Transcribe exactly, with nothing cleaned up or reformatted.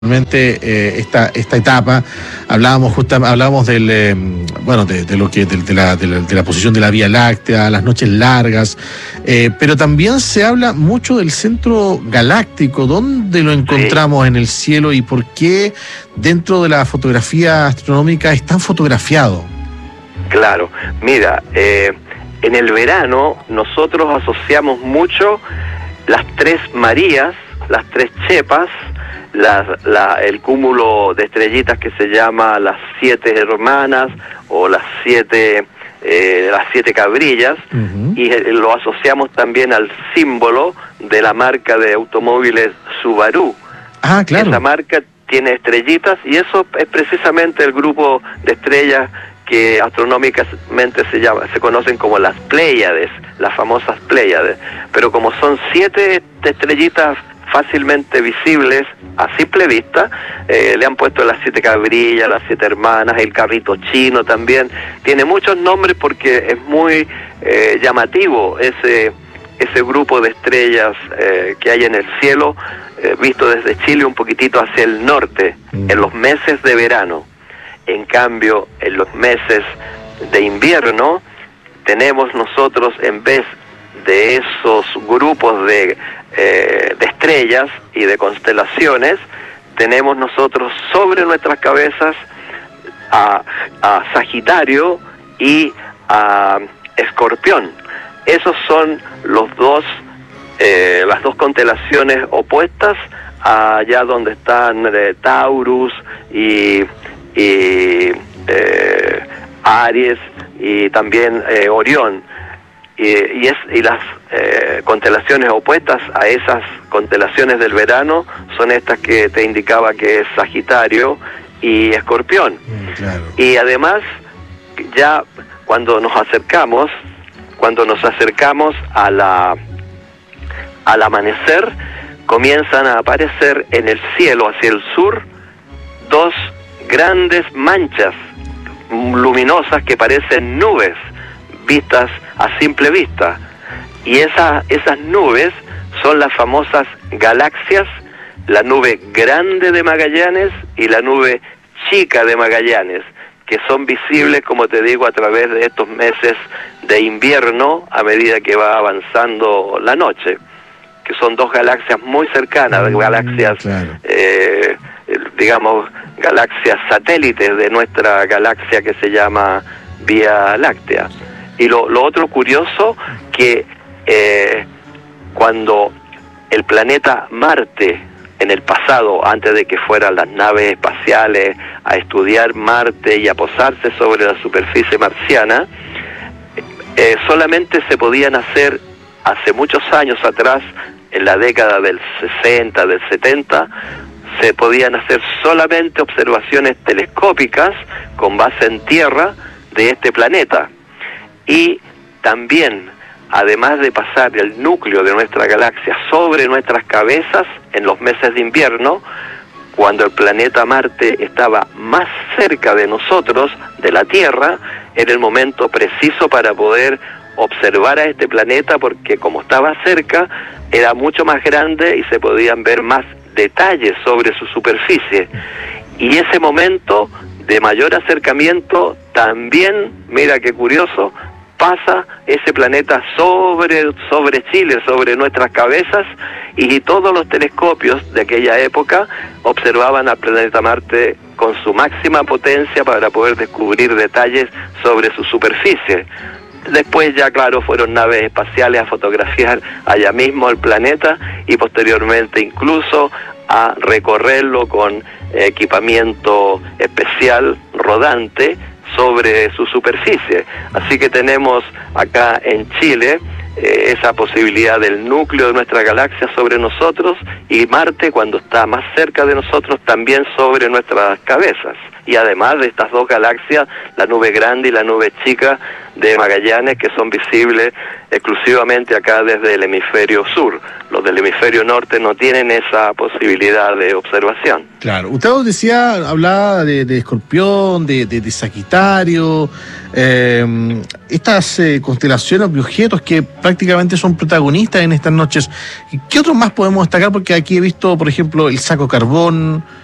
Realmente eh, esta esta etapa hablábamos justamente hablábamos del eh, bueno de, de lo que de, de, la, de, la, de la posición de la Vía Láctea, las noches largas, eh, pero también se habla mucho del centro galáctico. ¿Dónde lo encontramos sí. en el cielo y por qué dentro de la fotografía astronómica es tan fotografiado? Claro, mira, eh, en el verano nosotros asociamos mucho las tres Marías, las tres Chepas. La, la, el cúmulo de estrellitas que se llama las siete hermanas o las siete eh, las siete cabrillas, uh-huh. y eh, lo asociamos también al símbolo de la marca de automóviles Subaru. Ah, claro. Esa marca tiene estrellitas y eso es precisamente el grupo de estrellas que astronómicamente se llama, se conocen como las Pléyades, las famosas Pléyades. Pero como son siete estrellitas fácilmente visibles a simple vista, eh, le han puesto las siete cabrillas, las siete hermanas, el carrito chino también. Tiene muchos nombres porque es muy eh, llamativo ese ese grupo de estrellas eh, que hay en el cielo, eh, visto desde Chile un poquitito hacia el norte, mm. en los meses de verano. En cambio, en los meses de invierno, tenemos nosotros, en vez de esos grupos de Eh, de estrellas y de constelaciones, tenemos nosotros sobre nuestras cabezas a, a Sagitario y a Escorpión. Esos son los dos eh, las dos constelaciones opuestas allá donde están eh, Taurus y, y eh, Aries y también eh, Orión. Y, y, es, y las eh, constelaciones opuestas a esas constelaciones del verano son estas que te indicaba, que es Sagitario y Escorpión. Mm, claro. Y además, ya cuando nos acercamos, cuando nos acercamos a la al amanecer, comienzan a aparecer en el cielo hacia el sur dos grandes manchas luminosas que parecen nubes vistas a simple vista, y esa, esas nubes son las famosas galaxias, la nube grande de Magallanes y la nube chica de Magallanes, que son visibles, como te digo, a través de estos meses de invierno a medida que va avanzando la noche, que son dos galaxias muy cercanas, mm, galaxias, claro. eh, digamos, galaxias satélites de nuestra galaxia que se llama Vía Láctea. Y lo, lo otro curioso, que eh, cuando el planeta Marte, en el pasado, antes de que fueran las naves espaciales a estudiar Marte y a posarse sobre la superficie marciana, eh, solamente se podían hacer, hace muchos años atrás, en la década del sesenta, del setenta, se podían hacer solamente observaciones telescópicas con base en tierra de este planeta. Y también, además de pasar el núcleo de nuestra galaxia sobre nuestras cabezas en los meses de invierno, cuando el planeta Marte estaba más cerca de nosotros, de la Tierra, era el momento preciso para poder observar a este planeta, porque como estaba cerca, era mucho más grande y se podían ver más detalles sobre su superficie. Y ese momento de mayor acercamiento también, mira qué curioso, pasa ese planeta sobre, sobre Chile, sobre nuestras cabezas, y todos los telescopios de aquella época observaban al planeta Marte con su máxima potencia para poder descubrir detalles sobre su superficie. Después ya, claro, fueron naves espaciales a fotografiar allá mismo el planeta y posteriormente incluso a recorrerlo con equipamiento especial rodante sobre su superficie. Así que tenemos acá en Chile eh, esa posibilidad del núcleo de nuestra galaxia sobre nosotros, y Marte, cuando está más cerca de nosotros, también sobre nuestras cabezas. Y además de estas dos galaxias, la nube grande y la nube chica de Magallanes, que son visibles exclusivamente acá desde el hemisferio sur. Los del hemisferio norte no tienen esa posibilidad de observación. Claro. Usted decía, hablaba de, de Escorpión, de, de, de Sagitario, eh, estas eh, constelaciones y objetos que prácticamente son protagonistas en estas noches. ¿Qué otros más podemos destacar? Porque aquí he visto, por ejemplo, el Saco Carbón,